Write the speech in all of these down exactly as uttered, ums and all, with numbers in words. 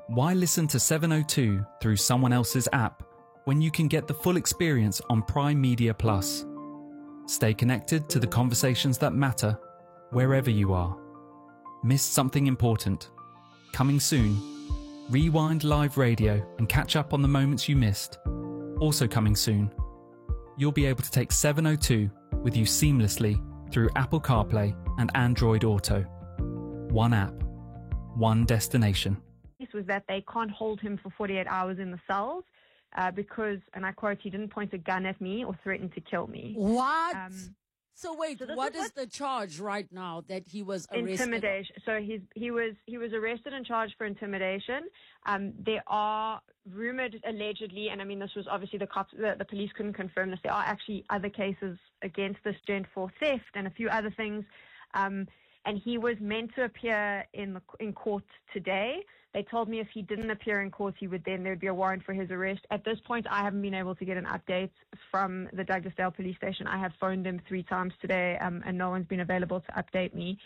Why listen to seven oh two through someone else's app when you can get the full experience on Prime Media Plus? Stay connected to the conversations that matter wherever you are. Missed something important? Coming soon. Rewind live radio and catch up on the moments you missed. Also coming soon. You'll be able to take seven oh two with you seamlessly through Apple CarPlay and Android Auto. One app, one destination. This was that they can't hold him for forty-eight hours in the cells uh, because, and I quote, he didn't point a gun at me or threaten to kill me. What? Um, so wait, so what is is the charge right now that he was arrested? Intimidation. So he's, he was he was arrested and charged for intimidation. Um, there are rumored, allegedly, and I mean this was obviously the cops, the, the police couldn't confirm this. There are actually other cases against this gent for theft and a few other things. Um, and he was meant to appear in the in court today. They told me if he didn't appear in court, he would then there would be a warrant for his arrest. At this point, I haven't been able to get an update from the Douglasdale police station. I have phoned them three times today, um, and no one's been available to update me.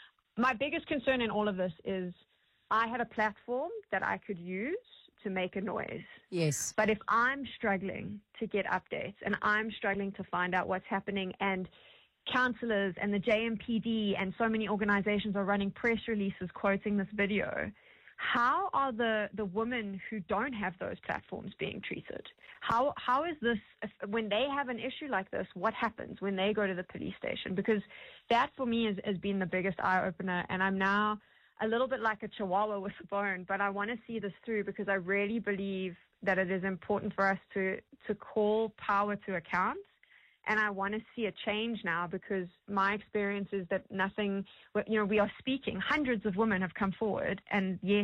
My biggest concern in all of this is I had a platform that I could use to make a noise. Yes. But if I'm struggling to get updates and I'm struggling to find out what's happening, and councillors and the J M P D and so many organizations are running press releases quoting this video, how are the, the women who don't have those platforms being treated? How How is this, when they have an issue like this, what happens when they go to the police station? Because that for me has, has been the biggest eye-opener, and I'm now a little bit like a chihuahua with a bone, but I want to see this through because I really believe that it is important for us to, to call power to account. And I want to see a change now because my experience is that nothing, you know, we are speaking. Hundreds of women have come forward and yet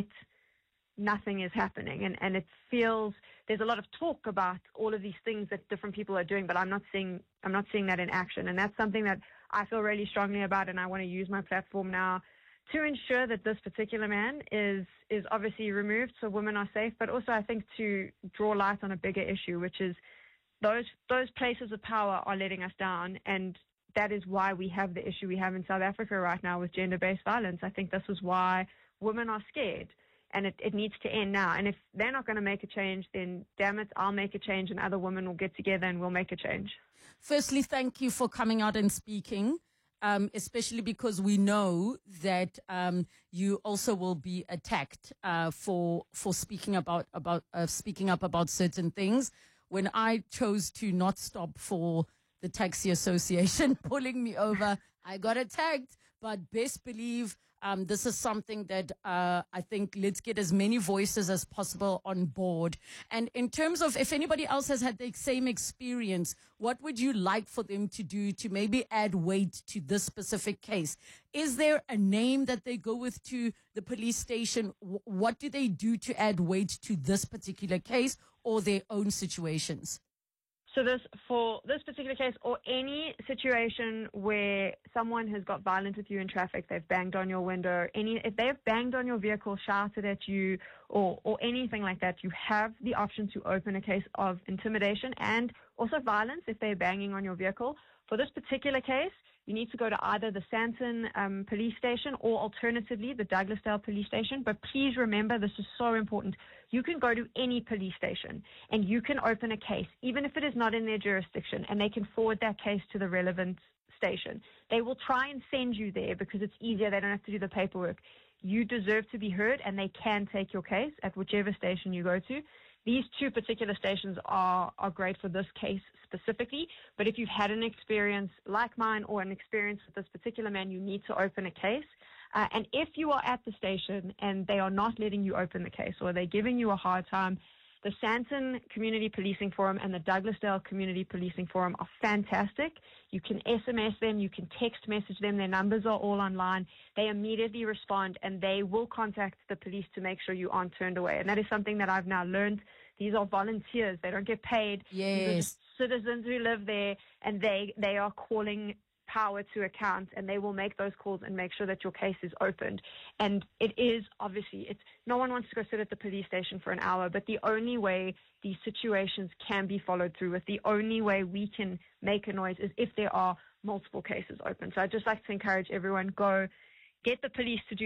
nothing is happening. And, and it feels, there's a lot of talk about all of these things that different people are doing, but I'm not seeing, I'm not seeing that in action. And that's something that I feel really strongly about. And I want to use my platform now to ensure that this particular man is, is obviously removed so women are safe, but also I think to draw light on a bigger issue, which is Those those places of power are letting us down, and that is why we have the issue we have in South Africa right now with gender-based violence. I think this is why women are scared, and it, it needs to end now. And if they're not going to make a change, then damn it, I'll make a change, and other women will get together and we'll make a change. Firstly, thank you for coming out and speaking, um, especially because we know that um, you also will be attacked uh, for for speaking about about uh, speaking up about certain things. When I chose to not stop for the taxi association pulling me over, I got attacked. But best believe um, this is something that uh, I think let's get as many voices as possible on board. And in terms of if anybody else has had the same experience, what would you like for them to do to maybe add weight to this specific case? Is there a name that they go with to the police station? W- what do they do to add weight to this particular case or their own situations? So this, for this particular case or any situation where someone has got violent with you in traffic, they've banged on your window, any if they've banged on your vehicle, shouted at you or, or anything like that, you have the option to open a case of intimidation and also violence if they're banging on your vehicle. For this particular case, you need to go to either the Sandton um, police station or alternatively the Douglasdale police station. But please remember, this is so important. You can go to any police station and you can open a case, even if it is not in their jurisdiction, and they can forward that case to the relevant station. They will try and send you there because it's easier. They don't have to do the paperwork. You deserve to be heard, and they can take your case at whichever station you go to. These two particular stations are, are great for this case specifically, but if you've had an experience like mine or an experience with this particular man, you need to open a case. Uh, and if you are at the station and they are not letting you open the case or they're giving you a hard time, the Sandton Community Policing Forum and the Douglasdale Community Policing Forum are fantastic. You can S M S them, you can text message them, their numbers are all online. They immediately respond and they will contact the police to make sure you aren't turned away. And that is something that I've now learned. These are volunteers. They don't get paid. Yes. These are just citizens who live there, and they, they are calling power to account, and they will make those calls and make sure that your case is opened. And it is obviously, it's no one wants to go sit at the police station for an hour, but the only way these situations can be followed through with, the only way we can make a noise is if there are multiple cases open. So I'd just like to encourage everyone, go get the police to do